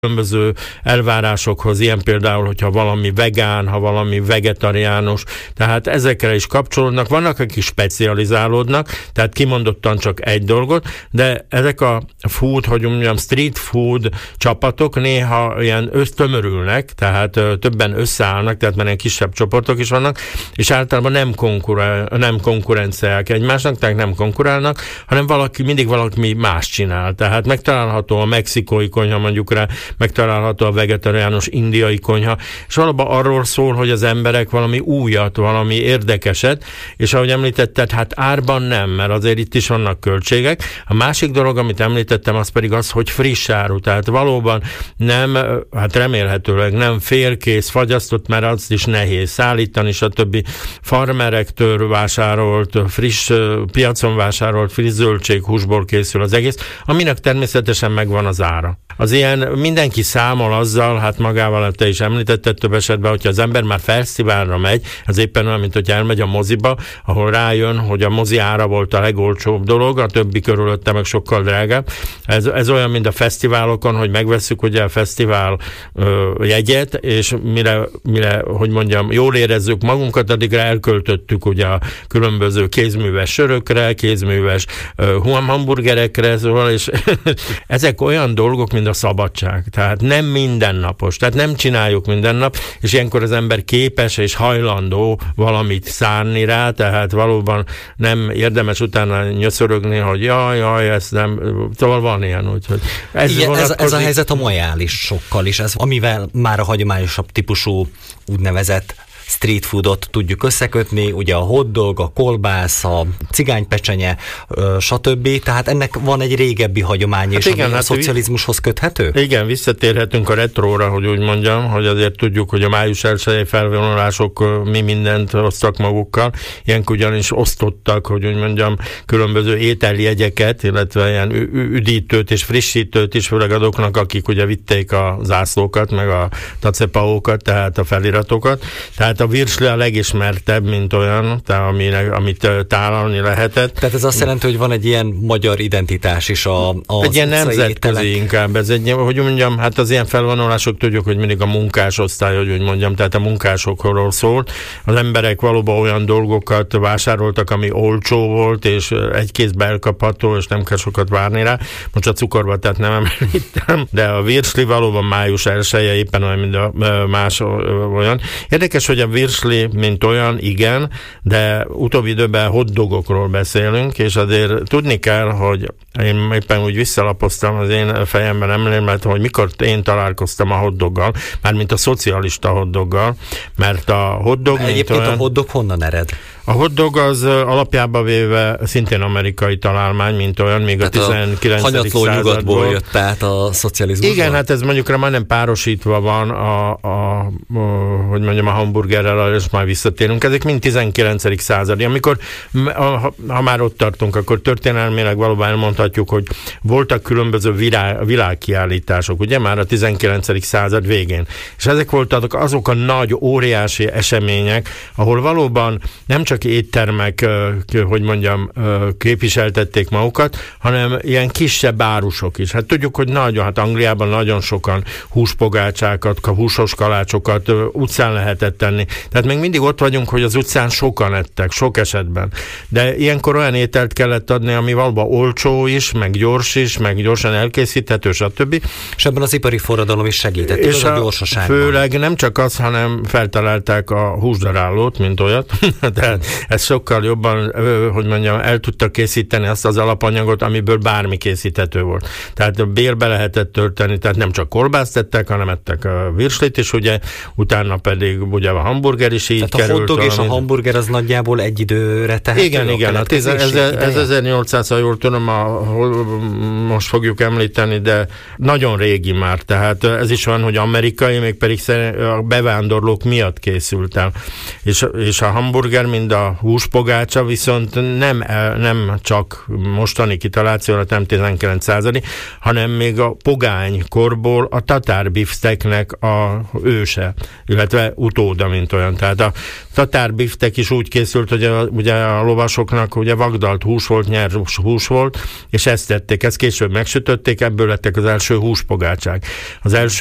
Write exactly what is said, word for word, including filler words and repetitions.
különböző elvárásokhoz, ilyen például, hogyha valami vegán, ha valami vegetariánus, tehát ezekre is kapcsolódnak. Vannak, akik specializálódnak, tehát kimondottan csak egy dolgot, de ezek a food, hogy mondjam, street food csapatok néha ilyen össztömörülnek, tehát ö, többen összeállnak, tehát már ilyen kisebb csoportok is vannak, és általában nem, konkurál, nem konkurenciák egymásnak, tehát nem konkurálnak, hanem valaki, mindig valaki más csinál. Tehát megtalálható a mexikói konyha mondjuk rá, megtalálható a vegetariánus indiai konyha, és valóban arról szól, hogy az emberek valami újat, valami érdekeset, és ahogy említetted, hát árban nem, mert azért itt is vannak költségek. A másik dolog, amit említettem, az pedig az, hogy friss áru, tehát valóban nem, hát remélhetőleg nem félkész, fagyasztott, mert az is nehéz szállítani, stb. Farmerektől vásárolt, friss, piacon vásárolt friss zöldség, húsból készül az egész, aminek természetesen megvan az ára. Az ilyen mindenki számol azzal, hát magával te is említetted több esetben, hogyha az ember már fesztiválra megy, az éppen olyan, mint hogy elmegy a moziba, ahol rájön, hogy a mozi ára volt a legolcsóbb dolog, a többi körülötte meg sokkal drágább. Ez, ez olyan, mint a fesztiválokon, hogy megvesszük ugye a fesztivál ö, jegyet, és mire, mire, hogy mondjam, jól érezzük magunkat, addigra elköltöttük ugye a különböző kézműves sörökre, kézműves ö, hamburgerekre, szóval, és ezek olyan dolgok, mint a szabadság. Tehát nem mindennapos. Tehát nem csináljuk minden nap, és ilyenkor az ember képes és hajlandó valamit szánni rá, tehát valóban nem érdemes utána nyöszörögni, hogy jaj, jaj, ez nem, szóval van ilyen, úgyhogy ez, igen, ez, ez a helyzet a majális sokkal is, ez, amivel már a hagyományosabb típusú úgynevezett street foodot tudjuk összekötni, ugye a hotdog, a kolbász, a cigánypecsenye, stb. Tehát ennek van egy régebbi hagyomány, és hát igen, ami hát a szocializmushoz köthető? Igen, visszatérhetünk a retróra, hogy úgy mondjam, hogy azért tudjuk, hogy a május elsejei felvonulások mi mindent hoztak magukkal, ilyenkor ugyanis osztottak, hogy úgy mondjam, különböző ételjegyeket, illetve ilyen üdítőt és frissítőt is, főleg azoknak, akik ugye vitték a zászlókat, meg a tacepaókat, tehát a feliratokat. Tehát a virsli a legismertebb, mint olyan, tehát amire, amit tálalni lehetett. Tehát ez azt jelenti, hogy van egy ilyen magyar identitás is a, a egy ilyen nemzetközi inkább. Ez egy, hogy mondjam, hát az ilyen felvonulások tudjuk, hogy mindig a munkásosztály, hogy úgy mondjam, tehát a munkásokról szólt. Az emberek valóban olyan dolgokat vásároltak, ami olcsó volt, és egy kézbe elkapható, és nem kell sokat várni rá. Most a cukorvatát nem említem, de a virsli valóban május elseje éppen olyan, mint a más olyan. Érdekes, hogy a virsli, mint olyan, igen, de utóbbi időben hotdogokról beszélünk, és azért tudni kell, hogy én éppen úgy visszalapoztam az én fejemben emlémet, hogy mikor én találkoztam a hotdoggal, mármint a szocialista hotdoggal, mert a hotdog, mint egyébként olyan... a hotdog honnan ered? A hotdog az alapjába véve szintén amerikai találmány, mint olyan, még tehát a tizenkilencedik századból. Nyugatból jött át a szocializmusban. Igen, hát ez mondjuk majdnem párosítva van a, a, a, hogy mondjam, a hamburgerrel, és már visszatérünk. Ezek mind tizenkilencedik századi. Amikor, ha, ha már ott tartunk, akkor történelmileg valóban elmondhatjuk, hogy voltak különböző világ, világkiállítások, ugye már a tizenkilencedik század végén. És ezek voltak azok a nagy, óriási események, ahol valóban nem csak éttermek, hogy mondjam, képviseltették magukat, hanem ilyen kisebb árusok is. Hát tudjuk, hogy nagyon, hát Angliában nagyon sokan húspogácsákat, húsos kalácsokat utcán lehetett tenni. Tehát még mindig ott vagyunk, hogy az utcán sokan ettek, sok esetben. De ilyenkor olyan ételt kellett adni, ami valóban olcsó is, meg gyors is, meg gyorsan elkészíthető, stb. És ebben az ipari forradalom is segített, és a, a gyorsaságban. Főleg nem csak az, hanem feltalálták a húsdarálót, mint olyat. Tehát ez sokkal jobban, hogy mondjam, el tudta készíteni azt az alapanyagot, amiből bármi készíthető volt. Tehát bélbe lehetett tölteni, tehát nem csak kolbászt tettek, hanem ettek a virslit is, ugye, utána pedig ugye a hamburger is így tehát került. Tehát a hotdog és a hamburger az nagyjából egy időre tehető? Igen, igen, a tiz, ez, ez ezernyolcszáz, ha jól tudom, a, most fogjuk említeni, de nagyon régi már, tehát ez is van, hogy amerikai, még pedig a bevándorlók miatt készült el. És, és a hamburger, mint a húspogácsa viszont nem, nem csak mostani kitaláció, nem tizenkilenc századik, hanem még a pogány korból a tatárbifteknek a őse, illetve utóda, mint olyan. Tehát a tatárbiftek is úgy készült, hogy a, ugye a lovasoknak ugye vagdalt hús volt, nyers hús volt, és ezt tették, ezt később megsütötték, ebből lettek az első húspogácsák. Az első